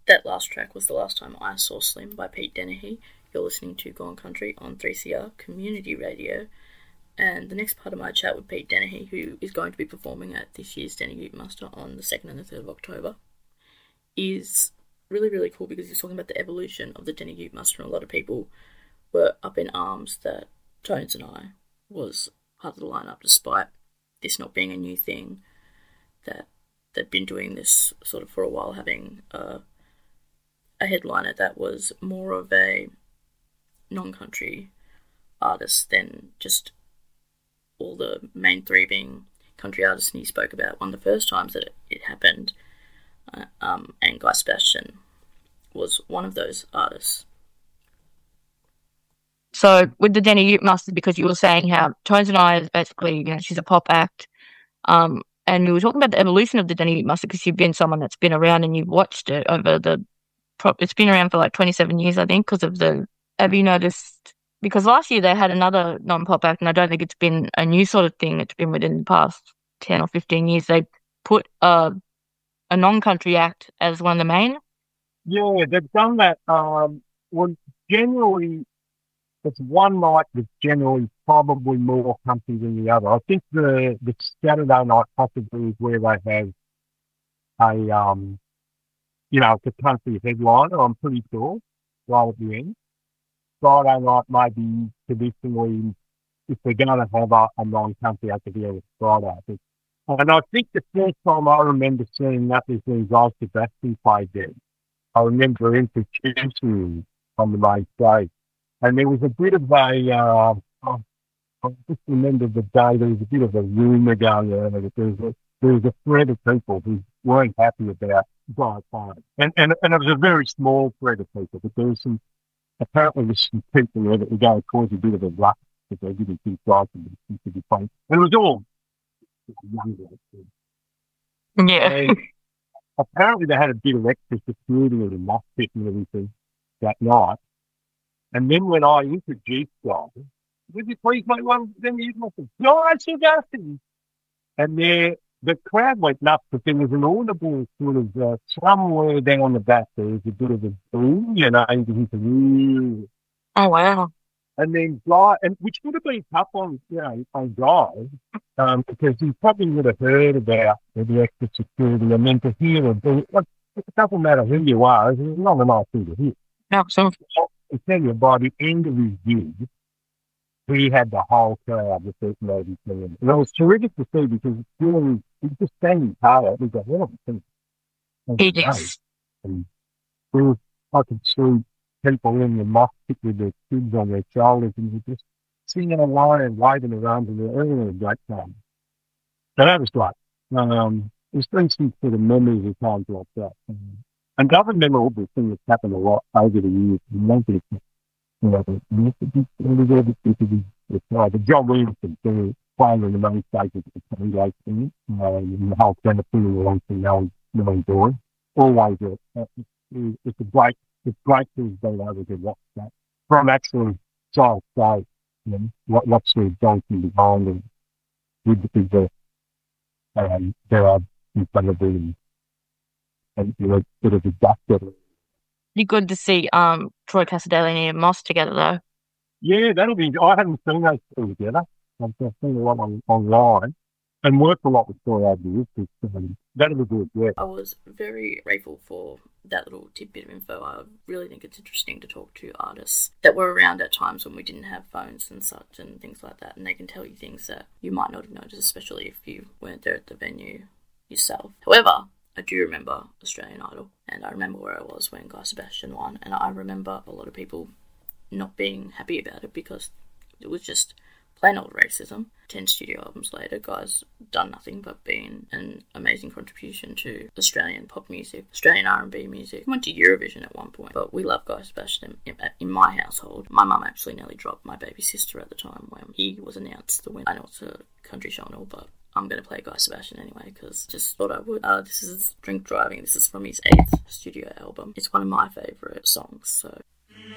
That last track was The Last Time I Saw Slim by Pete Dennehy. You're listening to Gone Country on 3CR Community Radio. And the next part of my chat with Pete Dennehy, who is going to be performing at this year's Denny Ute Muster on the 2nd and the 3rd of October, is really, really cool because he's talking about the evolution of the Denny Ute Muster. And a lot of people were up in arms that Tones and I was part of the lineup, despite this not being a new thing, that they'd been doing this sort of for a while, having a headliner that was more of a non-country artist than just all the main three being country artists. And he spoke about one of the first times that it happened, and Guy Sebastian was one of those artists. So with the Denny Ute Muster, because you were saying how Tones and I is basically, she's a pop act, and we were talking about the evolution of the Denny Ute Muster because you've been someone that's been around and you've watched it over it's been around for like 27 years, I think, have you noticed, because last year they had another non-pop act, and I don't think it's been a new sort of thing, it's been within the past 10 or 15 years, they put a non-country act as one of the main. Yeah, they've done that. Well, generally, it's one night that's generally probably more country than the other. I think the Saturday night possibly is where they have it's a country headliner, I'm pretty sure, right at the end. Friday night maybe traditionally, if they're going to have a non-country act, to be on Friday. And I think the first time I remember seeing that was when Guy Sebastian played there. I remember introducing him on the main stage. And there was a bit of I just remember the day, there was a bit of a rumour going on that there was a thread of people who weren't happy about Guy playing. And it was a very small thread of people, but there was apparently there's some people there that were going to cause a bit of a rush if they didn't think Guy could be playing. And it was all younger. Yeah. And apparently they had a bit of extra security in the mosh pit and everything that night. And then when I introduced Guy, would you please make one of them use my thing? No, I should ask him. And the crowd went nuts, but there was an audible sort of somewhere down on the back there was a bit of a boom, and you could hear. Oh, wow. And then Guy, which would have been tough on Guy, because he probably would have heard about the extra security, and then to hear it doesn't matter who you are, it's not a nice thing to hear. Absolutely. I tell you, by the end of his gig, he had the whole crowd receptioning him. And it was terrific to see because he just sang his heart out. He got one of the things. He just. And I could see people in the mosh pit with their kids on their shoulders and were just singing along and waving around and they're having a great time. So that was great. There's been some sort of memories of times like that. And the other memorable thing that's happened a lot over the years, the John Williamson thing, playing in the main stages of the 28th thing, and the whole kind of feeling along to knowing Dory. Always it's great to have been able to watch that from actually side to side, what's the donkey behind and with the people there are in front of them and sort of adapted. Be good to see Troy Cassar-Daley and Ian Moss together, though. Yeah, that'll be. I haven't seen those two together. I've seen a lot online and worked a lot with Troy over the years. That'll be good. Yeah. I was very grateful for that little tidbit of info. I really think it's interesting to talk to artists that were around at times when we didn't have phones and such and things like that, and they can tell you things that you might not have noticed, especially if you weren't there at the venue yourself. However, I do remember Australian Idol, and I remember where I was when Guy Sebastian won, and I remember a lot of people not being happy about it because it was just plain old racism. 10 studio albums later, Guy's done nothing but been an amazing contribution to Australian pop music, Australian R&B music. Went to Eurovision at one point, but we love Guy Sebastian in my household. My mum actually nearly dropped my baby sister at the time when he was announced the winner. I know it's a country show and all, but I'm going to play Guy Sebastian anyway because just thought I would. This is Drink Driving. This is from his 8th studio album. It's one of my favourite songs, so